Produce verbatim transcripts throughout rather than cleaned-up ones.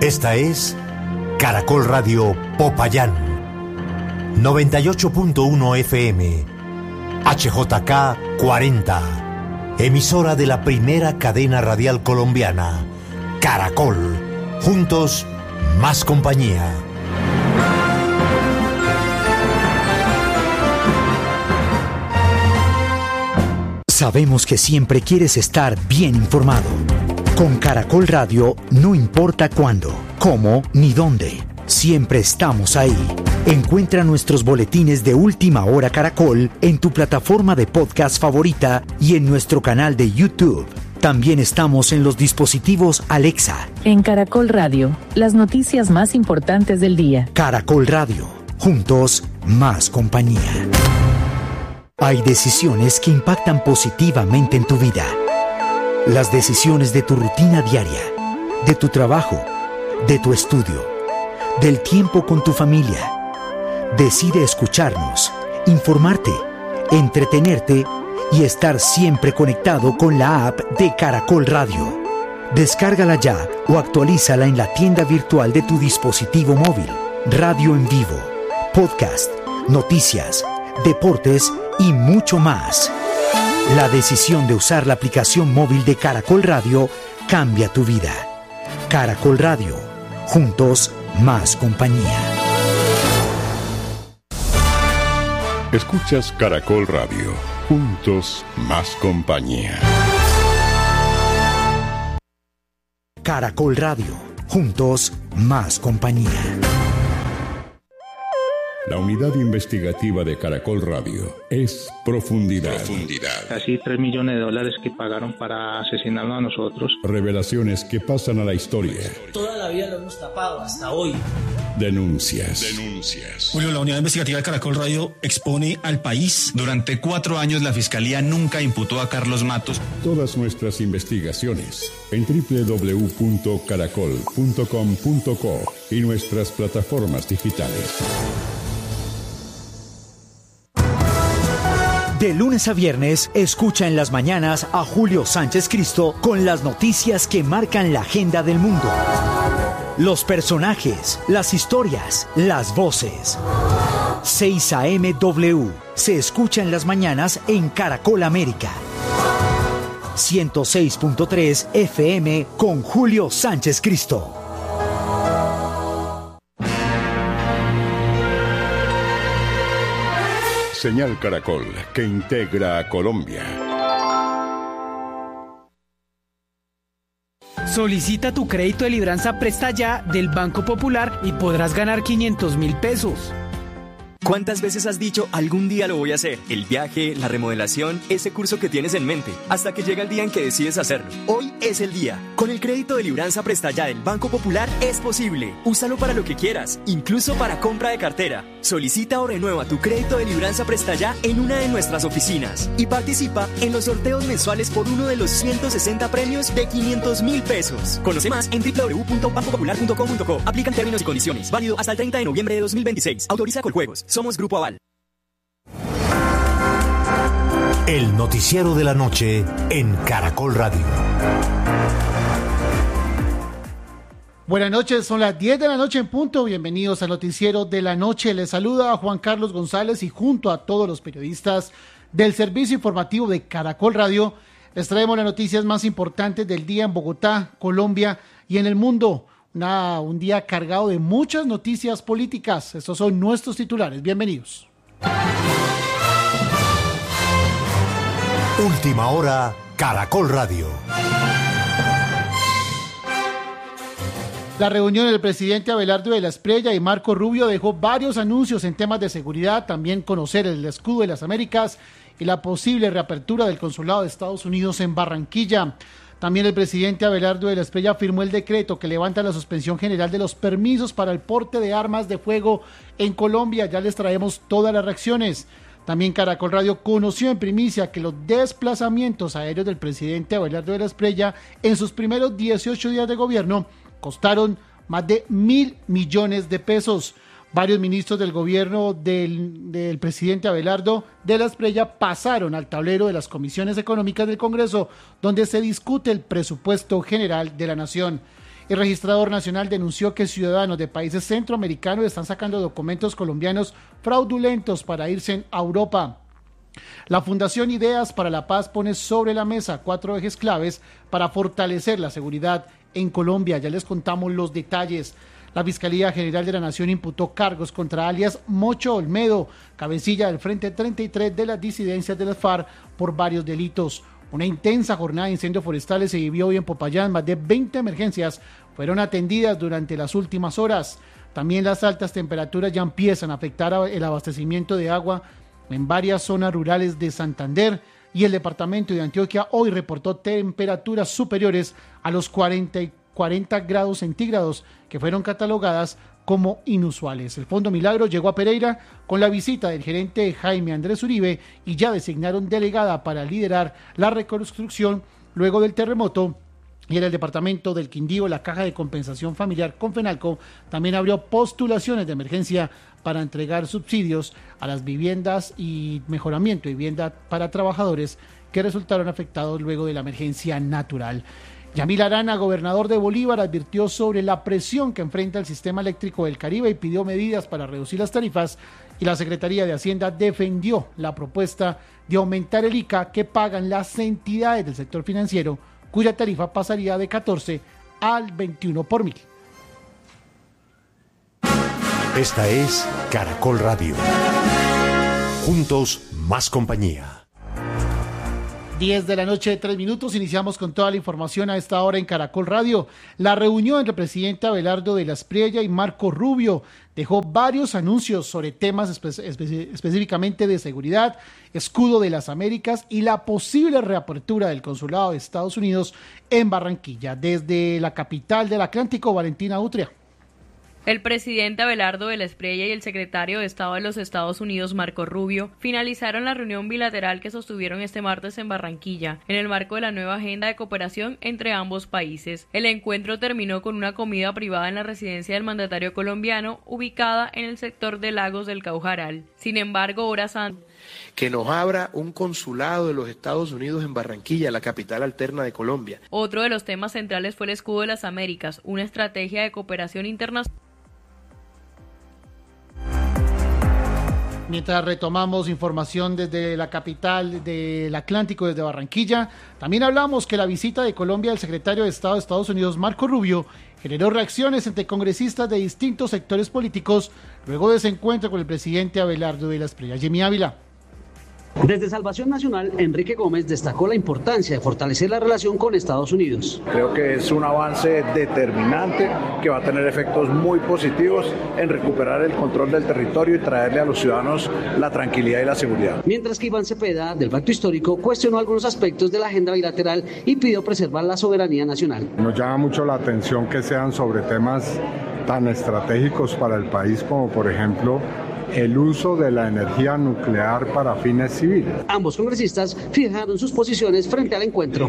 Esta es Caracol Radio Popayán, noventa y ocho punto uno F M, H J K cuarenta, emisora de la primera cadena radial colombiana, Caracol. Juntos, más compañía. Sabemos que siempre quieres estar bien informado. Con Caracol Radio, no importa cuándo, cómo ni dónde, siempre estamos ahí. Encuentra nuestros boletines de Última Hora Caracol en tu plataforma de podcast favorita y en nuestro canal de YouTube. También estamos en los dispositivos Alexa. En Caracol Radio, las noticias más importantes del día. Caracol Radio, juntos, más compañía. Hay decisiones que impactan positivamente en tu vida. Las decisiones de tu rutina diaria, de tu trabajo, de tu estudio, del tiempo con tu familia. Decide escucharnos, informarte, entretenerte y estar siempre conectado con la app de Caracol Radio. Descárgala ya o actualízala en la tienda virtual de tu dispositivo móvil. Radio en vivo, podcast, noticias, deportes y mucho más. La decisión de usar la aplicación móvil de Caracol Radio cambia tu vida. Caracol Radio, juntos, más compañía. Escuchas Caracol Radio, juntos, más compañía. Caracol Radio, juntos, más compañía. La unidad investigativa de Caracol Radio es Profundidad. Profundidad. Casi tres millones de dólares que pagaron para asesinarnos a nosotros. Revelaciones que pasan a la historia. Toda la vida lo hemos tapado hasta hoy. Denuncias. Denuncias. Julio, la unidad investigativa de Caracol Radio expone al país. Durante cuatro años la Fiscalía nunca imputó a Carlos Matos. Todas nuestras investigaciones en doble u doble u doble u punto caracol punto com punto co y nuestras plataformas digitales. De lunes a viernes, escucha en las mañanas a Julio Sánchez Cristo con las noticias que marcan la agenda del mundo. Los personajes, las historias, las voces. seis A M W se escucha en las mañanas en Caracol América. ciento seis punto tres F M con Julio Sánchez Cristo. Señal Caracol, que integra a Colombia. Solicita tu crédito de libranza Presta Ya del Banco Popular y podrás ganar quinientos mil pesos. ¿Cuántas veces has dicho algún día lo voy a hacer? El viaje, la remodelación, ese curso que tienes en mente, hasta que llega el día en que decides hacerlo. Hoy es el día. Con el crédito de libranza Presta Ya del Banco Popular es posible. Úsalo para lo que quieras, incluso para compra de cartera. Solicita o renueva tu crédito de libranza Presta Ya en una de nuestras oficinas y participa en los sorteos mensuales por uno de los ciento sesenta premios de quinientos mil pesos. Conoce más en doble u doble u doble u punto banco popular punto com punto co. Aplican términos y condiciones. Válido hasta el treinta de noviembre de dos mil veintiséis. Autoriza Coljuegos. Somos Grupo Aval. El noticiero de la noche en Caracol Radio. Buenas noches, son las diez de la noche en punto. Bienvenidos al noticiero de la noche. Les saluda a Juan Carlos González y junto a todos los periodistas del servicio informativo de Caracol Radio les traemos las noticias más importantes del día en Bogotá, Colombia y en el mundo. Una, un día cargado de muchas noticias políticas. Estos son nuestros titulares. Bienvenidos. Última hora, Caracol Radio. La reunión del presidente Abelardo de la Espriella y Marco Rubio dejó varios anuncios en temas de seguridad, también conocer el escudo de las Américas y la posible reapertura del consulado de Estados Unidos en Barranquilla. También el presidente Abelardo de la Espriella firmó el decreto que levanta la suspensión general de los permisos para el porte de armas de fuego en Colombia. Ya les traemos todas las reacciones. También Caracol Radio conoció en primicia que los desplazamientos aéreos del presidente Abelardo de la Espriella en sus primeros dieciocho días de gobierno costaron más de mil millones de pesos. Varios ministros del gobierno del, del presidente Abelardo de la Espriella pasaron al tablero de las comisiones económicas del Congreso, donde se discute el presupuesto general de la nación. El registrador nacional denunció que ciudadanos de países centroamericanos están sacando documentos colombianos fraudulentos para irse a Europa. La Fundación Ideas para la Paz pone sobre la mesa cuatro ejes claves para fortalecer la seguridad en Colombia. Ya les contamos los detalles. La Fiscalía General de la Nación imputó cargos contra alias Mocho Olmedo, cabecilla del Frente treinta y tres de las disidencias de las FARC, por varios delitos. Una intensa jornada de incendios forestales se vivió hoy en Popayán. Más de veinte emergencias fueron atendidas durante las últimas horas. También las altas temperaturas ya empiezan a afectar el abastecimiento de agua en varias zonas rurales de Santander, y el departamento de Antioquia hoy reportó temperaturas superiores a los cuarenta, cuarenta grados centígrados, que fueron catalogadas como inusuales. El Fondo Milagro llegó a Pereira con la visita del gerente Jaime Andrés Uribe y ya designaron delegada para liderar la reconstrucción luego del terremoto. Y en el departamento del Quindío, la Caja de Compensación Familiar Confenalco también abrió postulaciones de emergencia para entregar subsidios a las viviendas y mejoramiento de vivienda para trabajadores que resultaron afectados luego de la emergencia natural. Yamil Arana, gobernador de Bolívar, advirtió sobre la presión que enfrenta el sistema eléctrico del Caribe y pidió medidas para reducir las tarifas, y la Secretaría de Hacienda defendió la propuesta de aumentar el I C A que pagan las entidades del sector financiero, cuya tarifa pasaría de catorce al veintiuno por mil. Esta es Caracol Radio. Juntos, más compañía. diez de la noche, tres minutos. Iniciamos con toda la información a esta hora en Caracol Radio. La reunión entre el presidente Abelardo de la Espriella y Marco Rubio dejó varios anuncios sobre temas espe- espe- específicamente de seguridad, escudo de las Américas y la posible reapertura del consulado de Estados Unidos en Barranquilla. Desde la capital del Atlántico, Valentina Utria. El presidente Abelardo de la Espriella y el secretario de Estado de los Estados Unidos, Marco Rubio, finalizaron la reunión bilateral que sostuvieron este martes en Barranquilla, en el marco de la nueva agenda de cooperación entre ambos países. El encuentro terminó con una comida privada en la residencia del mandatario colombiano, ubicada en el sector de Lagos del Caujaral. Sin embargo, horas antes, que nos abra un consulado de los Estados Unidos en Barranquilla, la capital alterna de Colombia. Otro de los temas centrales fue el escudo de las Américas, una estrategia de cooperación internacional. Mientras retomamos información desde la capital del Atlántico, desde Barranquilla, también hablamos que la visita de Colombia del secretario de Estado de Estados Unidos, Marco Rubio, generó reacciones entre congresistas de distintos sectores políticos luego de ese encuentro con el presidente Abelardo de la Espriella. Jimmy Ávila. Desde Salvación Nacional, Enrique Gómez destacó la importancia de fortalecer la relación con Estados Unidos. Creo que es un avance determinante que va a tener efectos muy positivos en recuperar el control del territorio y traerle a los ciudadanos la tranquilidad y la seguridad. Mientras que Iván Cepeda, del Pacto Histórico, cuestionó algunos aspectos de la agenda bilateral y pidió preservar la soberanía nacional. Nos llama mucho la atención que sean sobre temas tan estratégicos para el país como, por ejemplo, el uso de la energía nuclear para fines civiles. Ambos congresistas fijaron sus posiciones frente al encuentro.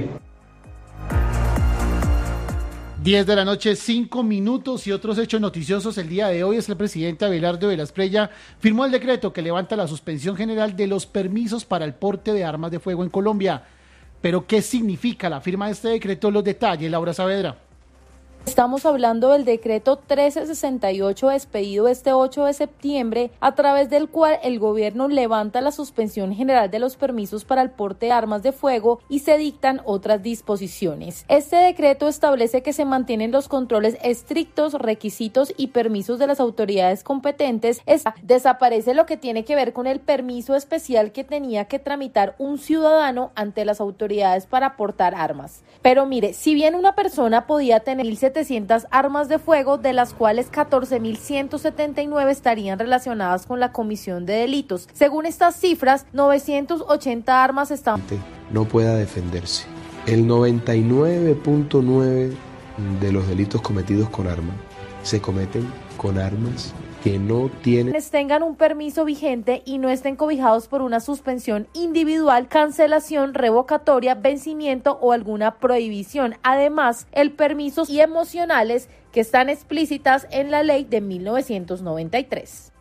diez de la noche, cinco minutos, y otros hechos noticiosos el día de hoy es que el presidente Abelardo de la Espriella firmó el decreto que levanta la suspensión general de los permisos para el porte de armas de fuego en Colombia. Pero, ¿qué significa la firma de este decreto? Los detalles, Laura Saavedra. Estamos hablando del decreto trece sesenta y ocho expedido este ocho de septiembre, a través del cual el gobierno levanta la suspensión general de los permisos para el porte de armas de fuego y se dictan otras disposiciones. Este decreto establece que se mantienen los controles estrictos, requisitos y permisos de las autoridades competentes. Esta desaparece lo que tiene que ver con el permiso especial que tenía que tramitar un ciudadano ante las autoridades para portar armas. Pero mire, si bien una persona podía tener mil setecientas armas de fuego, de las cuales catorce mil ciento setenta y nueve estarían relacionadas con la comisión de delitos. Según estas cifras, novecientas ochenta armas están... No pueda defenderse. El noventa y nueve punto nueve de los delitos cometidos con armas se cometen con armas que no tienen... tengan un permiso vigente y no estén cobijados por una suspensión individual, cancelación, revocatoria, vencimiento o alguna prohibición. Además, el permiso y emocionales que están explícitas en la ley de mil novecientos noventa y tres.